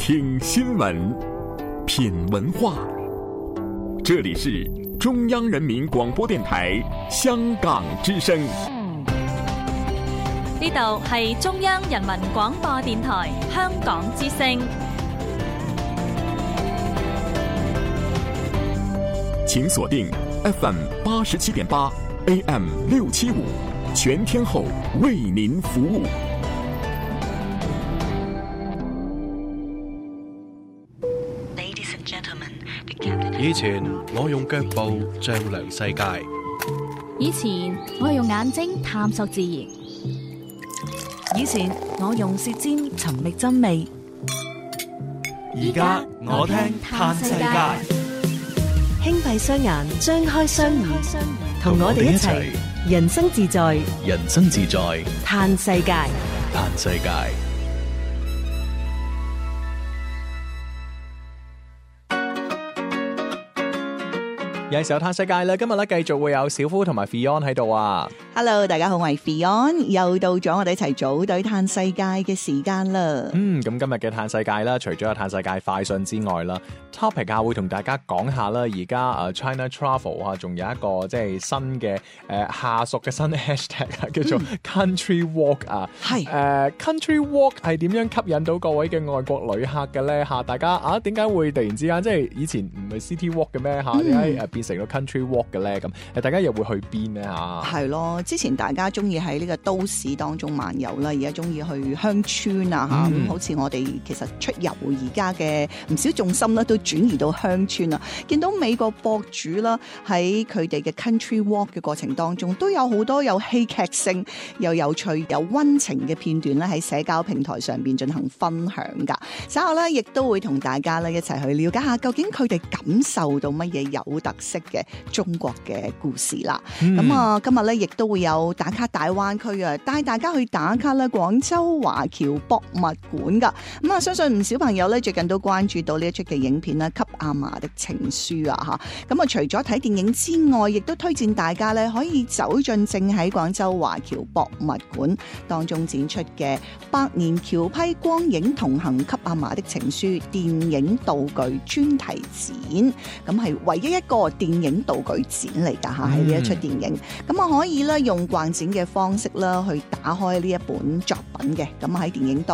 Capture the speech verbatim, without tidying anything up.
聽新聞，品文化。這裡是中央人民廣播電台香港之聲。 呢度係中央人民廣播電台香港之聲。 請鎖定 F M 八十七點八 A M 六七五，全天候為您服務。 以前我用腳步丈量世界， 以前我用眼睛探索自然， 以前我用舌尖尋覓真味， 而家我聽嘆世界。 輕閉雙眼，張開雙耳，同我哋一齊人生自在， 人生自在嘆世界， 嘆世界。 有時候嘆世界啦，今日咧繼續會有小夫同埋 Fion 喺度啊。 Hello， 大家好，我係 Fion，又到咗我哋一齊組隊嘆世界嘅時間啦。 嗯，咁今日嘅嘆世界啦，除咗有嘆世界快訊之外啦 ，topic 啊會同大家講下啦。而家誒 China Travel 啊，仲有一個即係新嘅誒、呃、下屬嘅新 hashtag 啊，叫做 Country Walk 啊。係誒、嗯呃、Country Walk 係點樣吸引到各位嘅外國旅客嘅咧？嚇，大家啊，點解會突然之間即係以前唔係 City Walk 嘅咩？嚇，點解誒變成咗 Country Walk 嘅咧？咁誒，大家又會去邊咧？嚇， 係咯，之前大家中意喺呢個都市當中漫遊啦，而家中意去鄉村啊嚇，咁、嗯、好似我哋其實出遊而家嘅唔少重心咧都轉移到鄉村啊。見到美國博主啦喺佢哋嘅 Country Walk 嘅過程當中，都有好多有戲劇性又有趣有溫情嘅片段咧喺社交平台上邊進行分享㗎。稍後咧亦都會同大家咧一齊去了解下，究竟佢哋感受到乜嘢有特色嘅中國嘅故事啦。咁、嗯、啊，今日咧亦都會有打卡大灣區啊，帶大家去打卡咧廣州華僑博物館噶。咁啊，相信唔少朋友咧最近都關注到呢一出嘅影片啦，《給阿嫲的情書》啊吓。咁啊，除咗睇電影之外，亦都推薦大家咧可以走進正喺廣州華僑博物館當中展出嘅百年僑批光影同行給阿嫲的情書電影道具專題展。咁係唯一一個電影道具展嚟噶吓，係呢一出電影。咁我可以咧用逛展嘅方式啦去打開呢一本作品嘅。咁喺電影當